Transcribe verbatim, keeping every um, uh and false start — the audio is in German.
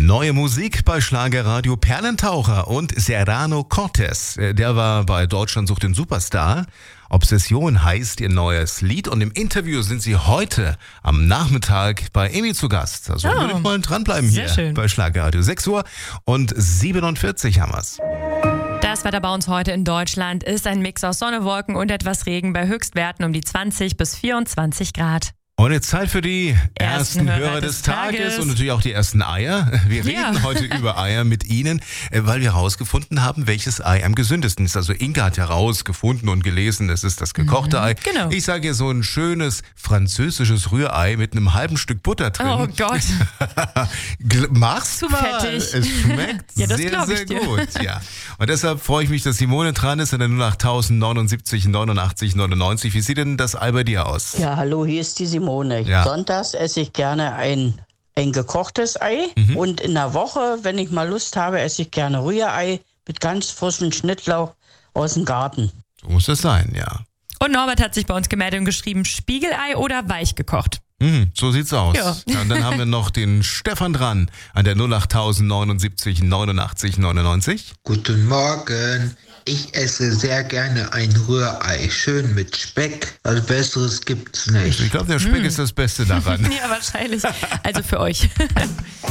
Neue Musik bei Schlagerradio. Perlentaucher und Serrano Cortez. Der war bei Deutschland sucht den Superstar. Obsession heißt ihr neues Lied und im Interview sind sie heute am Nachmittag bei Emi zu Gast. Also Oh, würde ich mal dranbleiben sehr hier schön. bei Schlagerradio. sechs Uhr und siebenundvierzig haben wir's. Das Wetter bei uns heute in Deutschland ist ein Mix aus Sonne, Wolken und etwas Regen bei Höchstwerten um die zwanzig bis vierundzwanzig Grad. Und jetzt Zeit für die ersten, Ersten Hörer, Hörer des des Tages. Tages. Und natürlich auch die ersten Eier. Wir Ja. reden heute über Eier mit Ihnen, äh, weil wir herausgefunden haben, welches Ei am gesündesten ist. Also Inga hat herausgefunden und gelesen, es ist das gekochte Ei. genau. Ich sage hier so ein schönes französisches Rührei mit einem halben Stück Butter drin. Oh Gott. Gl- Mach's Zu mal. fettig. Es schmeckt Ja, das sehr, glaub ich sehr dir. gut. Ja. Und deshalb freue ich mich, dass Simone dran ist in der null acht neunundsiebzig neunundachtzig neunundneunzig. Wie sieht denn das Ei bei dir aus? Ja, hallo, hier ist die Simone. Ja. Sonntags esse ich gerne ein, ein gekochtes Ei. Und in der Woche, wenn ich mal Lust habe, esse ich gerne Rührei mit ganz frischem Schnittlauch aus dem Garten. So muss es sein, ja. Und Norbert hat sich bei uns gemeldet und geschrieben, Spiegelei oder weich gekocht. Mhm, so sieht's aus. Ja. Ja, und dann haben wir noch den Stefan dran an der null acht neunundsiebzig neunundachtzig neunundneunzig. Guten Morgen. Ich esse sehr gerne ein Rührei. Schön mit Speck. Was Besseres gibt's nicht. Ich glaube, der Speck ist das Beste daran. Ja, wahrscheinlich. Also für euch.